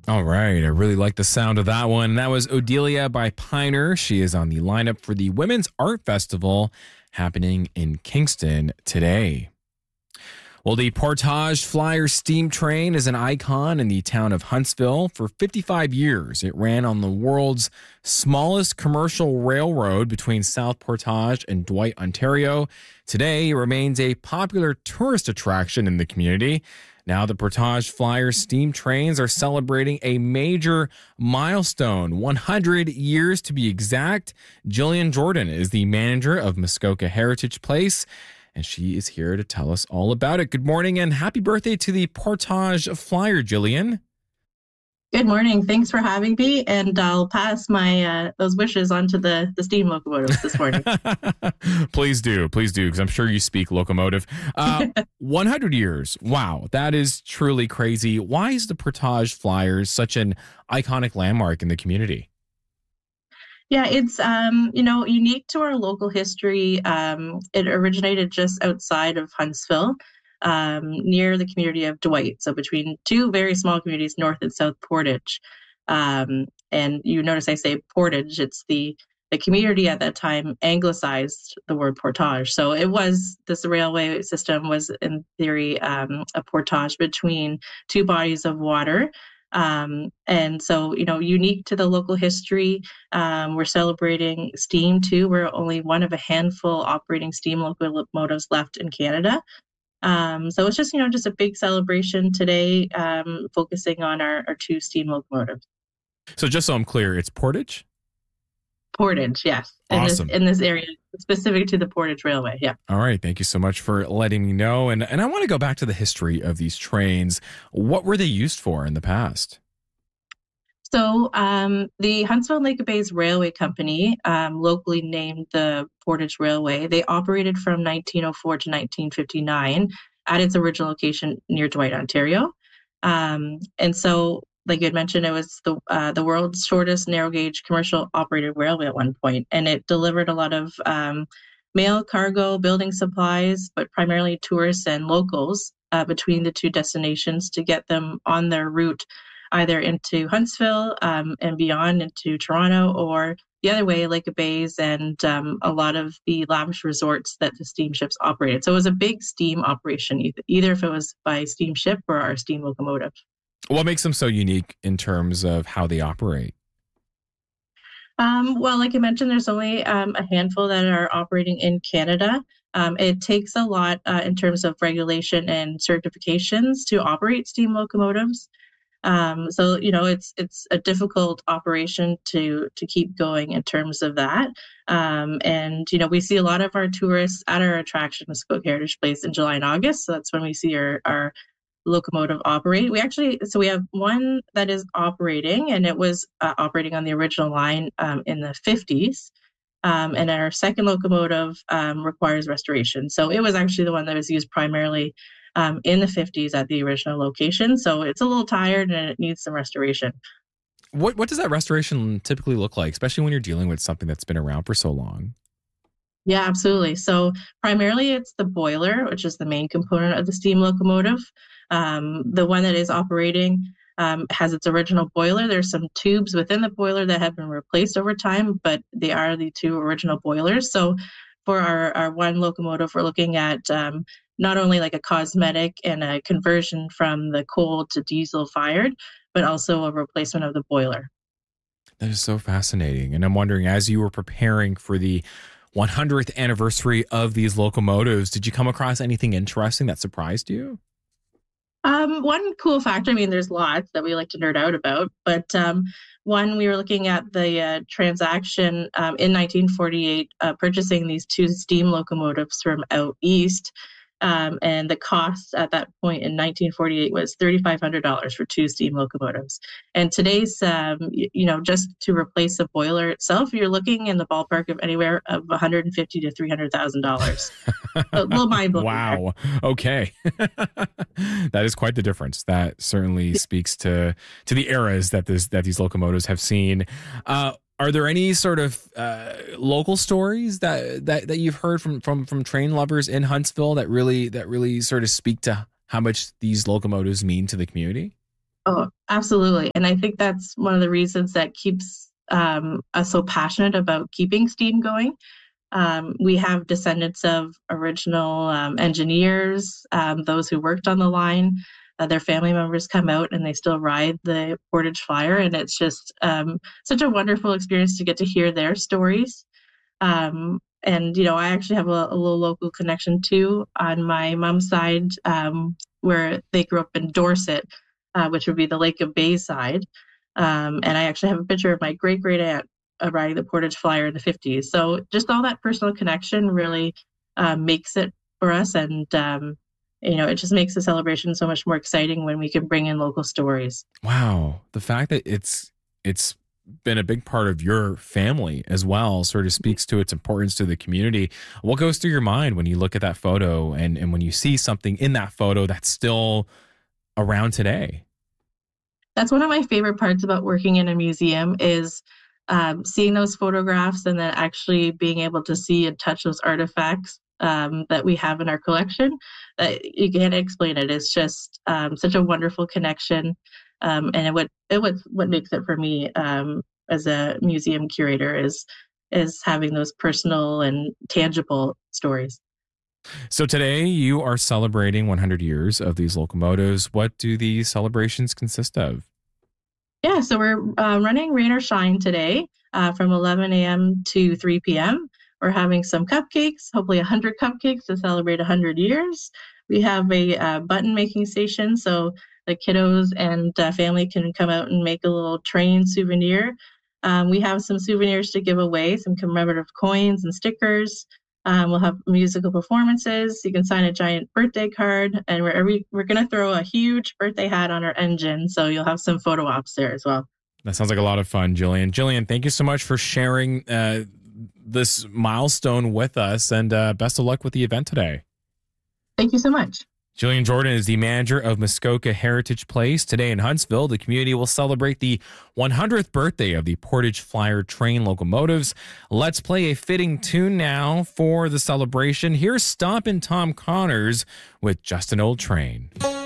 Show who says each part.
Speaker 1: All right. I really like the sound of that one. That was Odelia by Piner. She is on the lineup for the Women's Art Festival happening in Kingston today. Well, the Portage Flyer steam train is an icon in the town of Huntsville. For 55 years, it ran on the world's smallest commercial railroad between South Portage and Dwight, Ontario. Today, it remains a popular tourist attraction in the community. Now, the Portage Flyer steam trains are celebrating a major milestone, 100 years to be exact. Jillian Jordan is the manager of Muskoka Heritage Place, and she is here to tell us all about it. Good morning and happy birthday to the Portage Flyer, Jillian.
Speaker 2: Good morning. Thanks for having me, and I'll pass my those wishes on to the steam locomotives this morning.
Speaker 1: Please do, because I'm sure you speak locomotive. 100 years. Wow, that is truly crazy. Why is the Portage Flyers such an iconic landmark in the community?
Speaker 2: Yeah, it's unique to our local history. It originated just outside of Huntsville, near the community of Dwight, so between two very small communities, North and South Portage. And you notice I say Portage; it's the community at that time anglicized the word portage. So it was, this railway system was in theory a portage between two bodies of water. And so, unique to the local history, we're celebrating steam too. We're only one of a handful operating steam locomotives left in Canada. So it's just a big celebration today, focusing on our two steam locomotives.
Speaker 1: So just so I'm clear, it's Portage?
Speaker 2: Portage, yes.
Speaker 1: Awesome.
Speaker 2: In this area, specific to the Portage Railway, yeah.
Speaker 1: All right. Thank you so much for letting me know. And I want to go back to the history of these trains. What were they used for in the past?
Speaker 2: So the Huntsville and Lake Bays Railway Company, locally named the Portage Railway, they operated from 1904 to 1959 at its original location near Dwight, Ontario. And so, like you had mentioned, it was the world's shortest narrow gauge commercial operated railway at one point, and it delivered a lot of mail, cargo, building supplies, but primarily tourists and locals between the two destinations to get them on their route either into Huntsville and beyond into Toronto, or the other way, Lake Bays and a lot of the lavish resorts that the steamships operated. So it was a big steam operation, either if it was by steamship or our steam locomotive.
Speaker 1: What makes them so unique in terms of how they operate?
Speaker 2: Well, like I mentioned, there's only a handful that are operating in Canada. It takes a lot in terms of regulation and certifications to operate steam locomotives. So it's a difficult operation to keep going in terms of that. And we see a lot of our tourists at our attraction, Muskoka Heritage Place, in July and August. So that's when we see our locomotive operate. We have one that is operating, and it was operating on the original line in the 50s. And our second locomotive requires restoration. So it was actually the one that was used primarily in the 50s at the original location. So it's a little tired and it needs some restoration.
Speaker 1: What does that restoration typically look like, especially when you're dealing with something that's been around for so long?
Speaker 2: Yeah, absolutely. So primarily it's the boiler, which is the main component of the steam locomotive. The one that is operating has its original boiler. There's some tubes within the boiler that have been replaced over time, but they are the two original boilers. So for our one locomotive, we're looking at not only like a cosmetic and a conversion from the coal to diesel fired, but also a replacement of the boiler.
Speaker 1: That is so fascinating. And I'm wondering, as you were preparing for the 100th anniversary of these locomotives, did you come across anything interesting that surprised you?
Speaker 2: One cool factor, there's lots that we like to nerd out about, but one, we were looking at the transaction in 1948, purchasing these two steam locomotives from out east. And the cost at that point in 1948 was $3,500 for two steam locomotives. And today's, just to replace the boiler itself, you're looking in the ballpark of anywhere of $150,000 to $300,000. A little mind-blowing.
Speaker 1: Wow.
Speaker 2: There.
Speaker 1: Okay. That is quite the difference. That certainly speaks to the eras that these locomotives have seen. Are there any sort of local stories that you've heard from train lovers in Huntsville that really sort of speak to how much these locomotives mean to the community?
Speaker 2: Oh, absolutely. And I think that's one of the reasons that keeps us so passionate about keeping STEAM going. We have descendants of original engineers, those who worked on the line. Their family members come out and they still ride the Portage Flyer, and it's just such a wonderful experience to get to hear their stories. And I actually have a little local connection too on my mom's side, where they grew up in Dorset, which would be the Lake of Bay side. And I actually have a picture of my great great aunt riding the Portage Flyer in the 50s. So just all that personal connection really makes it for us. And, it just makes the celebration so much more exciting when we can bring in local stories.
Speaker 1: Wow. The fact that it's been a big part of your family as well sort of speaks to its importance to the community. What goes through your mind when you look at that photo and when you see something in that photo that's still around today?
Speaker 2: That's one of my favorite parts about working in a museum is seeing those photographs and then actually being able to see and touch those artifacts that we have in our collection. You can't explain it. It's just such a wonderful connection, and what makes it for me as a museum curator is having those personal and tangible stories.
Speaker 1: So today you are celebrating 100 years of these locomotives. What do these celebrations consist of?
Speaker 2: Yeah, so we're running Rain or Shine today from 11 a.m. to 3 p.m. We're having some cupcakes, hopefully 100 cupcakes to celebrate 100 years. We have a button making station, so the kiddos and family can come out and make a little train souvenir. We have some souvenirs to give away, some commemorative coins and stickers. We'll have musical performances. You can sign a giant birthday card, and we're going to throw a huge birthday hat on our engine, so you'll have some photo ops there as well.
Speaker 1: That sounds like a lot of fun, Jillian. Jillian, thank you so much for sharing this milestone with us, and best of luck with the event today.
Speaker 2: Thank you so much.
Speaker 1: Jillian Jordan is the manager of Muskoka Heritage Place. Today in Huntsville, the community will celebrate the 100th birthday of the Portage Flyer train locomotives. Let's play a fitting tune now for the celebration. Here's Stompin' Tom Connors with Just an Old Train.